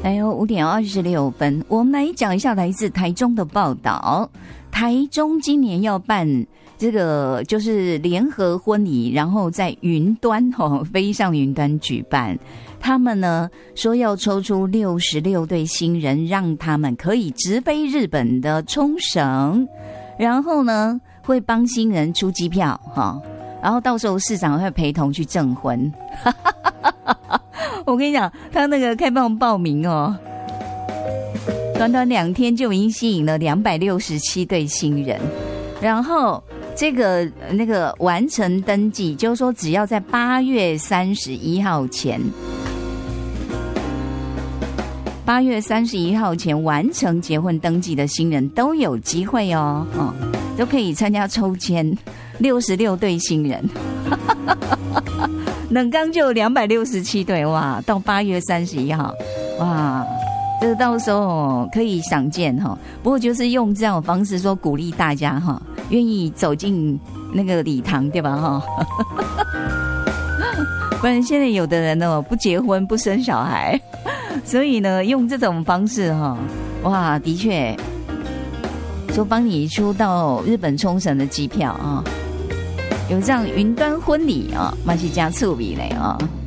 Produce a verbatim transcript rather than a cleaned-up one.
哎呦，五点二十六分，我们来讲一下来自台中的报道。台中今年要办这个就是联合婚礼，然后在云端哦，飞上云端举办。他们呢说要抽出六十六对新人，让他们可以直飞日本的冲绳，然后呢会帮新人出机票哈，然后到时候市长会陪同去证婚。我跟你讲，他那个开放报名哦，短短两天就已经吸引了两百六十七对新人，然后这个那个完成登记，就是说只要在八月三十一号前，八月三十一号前完成结婚登记的新人都有机会哦，哦，都可以参加抽签，六十六对新人。冷刚就有两百六十七对，哇！到八月三十一号，哇！这个到时候可以赏见哈。不过就是用这样的方式说鼓励大家哈，愿意走进那个礼堂，对吧哈？不然现在有的人呢不结婚不生小孩，所以呢用这种方式哈，哇，的确说帮你出到日本冲绳的机票啊。有这样云端婚礼啊，嘛是加趣味嘞啊。